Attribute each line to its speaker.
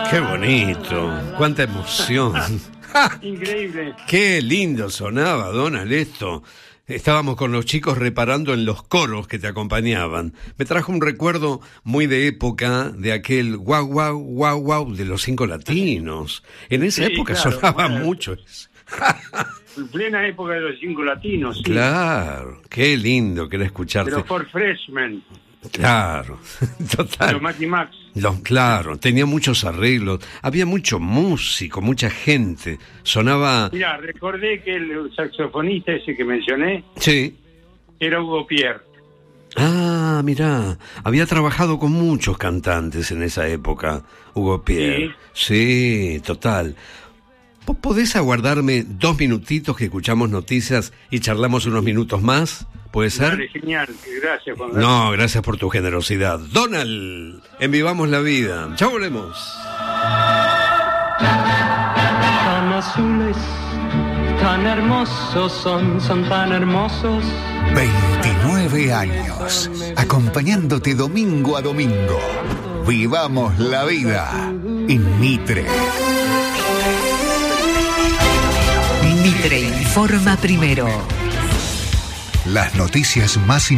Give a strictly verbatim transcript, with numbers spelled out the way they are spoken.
Speaker 1: Qué bonito, cuánta emoción.
Speaker 2: Increíble.
Speaker 1: Qué lindo sonaba, Donald, esto. Estábamos con los chicos reparando en los coros que te acompañaban. Me trajo un recuerdo muy de época de aquel guau, guau, guau, guau de los Cinco Latinos. En esa
Speaker 2: Sí,
Speaker 1: época
Speaker 2: claro,
Speaker 1: sonaba
Speaker 2: bueno.
Speaker 1: mucho.
Speaker 2: En plena época de los Cinco Latinos. Sí.
Speaker 1: Claro, qué lindo que era escucharte.
Speaker 2: Pero por Freshman.
Speaker 1: Claro, total.
Speaker 2: Los Mac y Max.
Speaker 1: Los, claro, tenía muchos arreglos, había mucho músico, mucha gente, sonaba...
Speaker 2: Mira, recordé que el saxofonista ese que mencioné
Speaker 1: Sí.
Speaker 2: era Hugo Pierre.
Speaker 1: Ah, mirá, había trabajado con muchos cantantes en esa época, Hugo Pierre. Sí, sí, total. ¿Vos podés aguardarme dos minutitos que escuchamos noticias y charlamos unos minutos más? ¿Puede ser?
Speaker 2: Dale, genial, gracias Juan.
Speaker 1: No, gracias por tu generosidad. Donald, en Vivamos la Vida. Ya volvemos.
Speaker 3: Tan azules, tan hermosos son, son tan hermosos.
Speaker 4: veintinueve años, acompañándote domingo a domingo. Vivamos la vida en Mitre.
Speaker 5: Mitre informa primero.
Speaker 4: Las noticias más